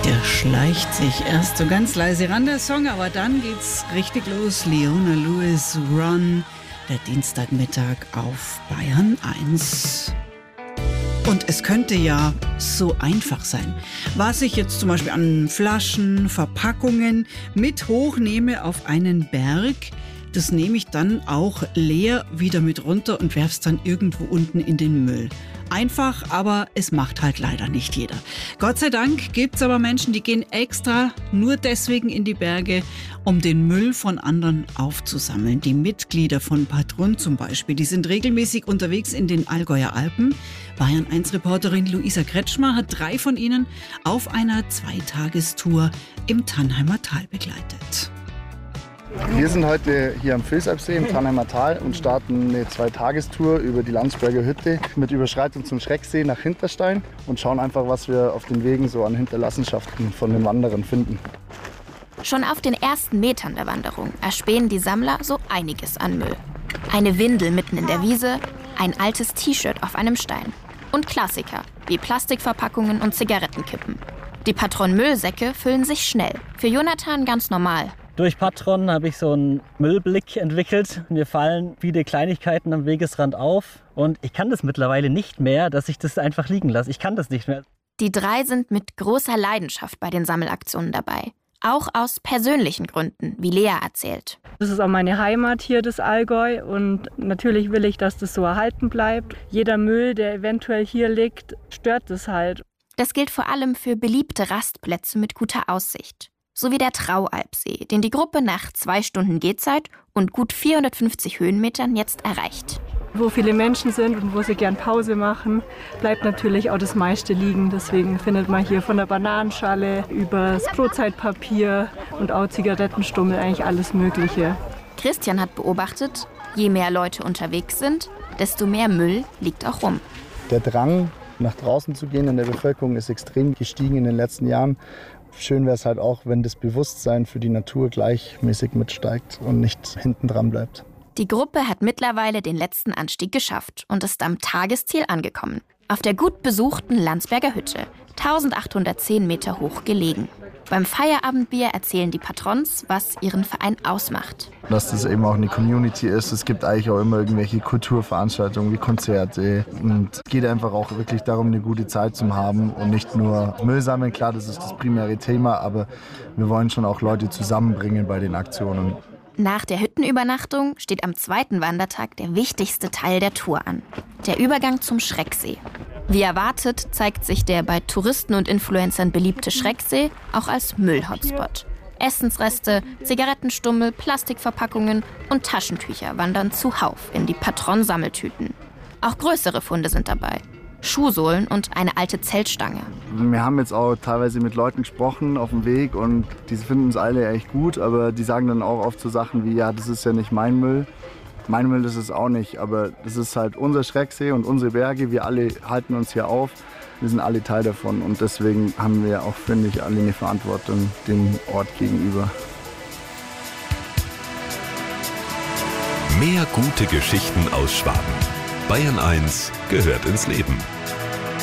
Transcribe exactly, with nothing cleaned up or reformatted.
Der schleicht sich erst so ganz leise ran, der Song, aber dann geht's richtig los. Leona Lewis, Run, der Dienstagmittag auf Bayern eins. Und es könnte ja so einfach sein. Was ich jetzt zum Beispiel an Flaschen, Verpackungen mit hochnehme auf einen Berg, das nehme ich dann auch leer wieder mit runter und werfe es dann irgendwo unten in den Müll. Einfach, aber es macht halt leider nicht jeder. Gott sei Dank gibt es aber Menschen, die gehen extra nur deswegen in die Berge, um den Müll von anderen aufzusammeln. Die Mitglieder von Patron zum Beispiel, die sind regelmäßig unterwegs in den Allgäuer Alpen. Bayern eins Reporterin Luisa Kretschmer hat drei von ihnen auf einer Zweitagestour im Tannheimer Tal begleitet. Wir sind heute hier am Vilsalpsee im Tannheimer Tal und starten eine Zweitagestour über die Landsberger Hütte mit Überschreitung zum Schrecksee nach Hinterstein und schauen einfach, was wir auf den Wegen so an Hinterlassenschaften von den Wanderern finden. Schon auf den ersten Metern der Wanderung erspähen die Sammler so einiges an Müll. Eine Windel mitten in der Wiese, ein altes T-Shirt auf einem Stein und Klassiker wie Plastikverpackungen und Zigarettenkippen. Die Patron-Müllsäcke füllen sich schnell, für Jonathan ganz normal. Durch Patron habe ich so einen Müllblick entwickelt. Mir fallen viele Kleinigkeiten am Wegesrand auf. Und ich kann das mittlerweile nicht mehr, dass ich das einfach liegen lasse. Ich kann das nicht mehr. Die drei sind mit großer Leidenschaft bei den Sammelaktionen dabei. Auch aus persönlichen Gründen, wie Lea erzählt. Das ist auch meine Heimat hier, das Allgäu. Und natürlich will ich, dass das so erhalten bleibt. Jeder Müll, der eventuell hier liegt, stört das halt. Das gilt vor allem für beliebte Rastplätze mit guter Aussicht. So wie der Traualpsee, den die Gruppe nach zwei Stunden Gehzeit und gut vierhundertfünfzig Höhenmetern jetzt erreicht. Wo viele Menschen sind und wo sie gern Pause machen, bleibt natürlich auch das meiste liegen. Deswegen findet man hier von der Bananenschale über das Brotzeitpapier und auch Zigarettenstummel eigentlich alles Mögliche. Christian hat beobachtet, je mehr Leute unterwegs sind, desto mehr Müll liegt auch rum. Der Drang, nach draußen zu gehen in der Bevölkerung, ist extrem gestiegen in den letzten Jahren. Schön wäre es halt auch, wenn das Bewusstsein für die Natur gleichmäßig mitsteigt und nicht hinten dran bleibt. Die Gruppe hat mittlerweile den letzten Anstieg geschafft und ist am Tagesziel angekommen. Auf der gut besuchten Landsberger Hütte, eintausendachthundertzehn Meter hoch gelegen. Beim Feierabendbier erzählen die Patrons, was ihren Verein ausmacht. Dass das eben auch eine Community ist. Es gibt eigentlich auch immer irgendwelche Kulturveranstaltungen wie Konzerte. Und es geht einfach auch wirklich darum, eine gute Zeit zu haben und nicht nur Müll sammeln. Klar, das ist das primäre Thema, aber wir wollen schon auch Leute zusammenbringen bei den Aktionen. Nach der Hüttenübernachtung steht am zweiten Wandertag der wichtigste Teil der Tour an. Der Übergang zum Schrecksee. Wie erwartet zeigt sich der bei Touristen und Influencern beliebte Schrecksee auch als Müllhotspot. Essensreste, Zigarettenstummel, Plastikverpackungen und Taschentücher wandern zuhauf in die Patron-Sammeltüten. Auch größere Funde sind dabei. Schuhsohlen und eine alte Zeltstange. Wir haben jetzt auch teilweise mit Leuten gesprochen auf dem Weg und die finden uns alle echt gut, aber die sagen dann auch oft so Sachen wie, ja, das ist ja nicht mein Müll. Mein Müll ist es auch nicht, aber das ist halt unser Schrecksee und unsere Berge. Wir alle halten uns hier auf. Wir sind alle Teil davon und deswegen haben wir auch, finde ich, alle eine Verantwortung dem Ort gegenüber. Mehr gute Geschichten aus Schwaben. Bayern eins gehört ins Leben.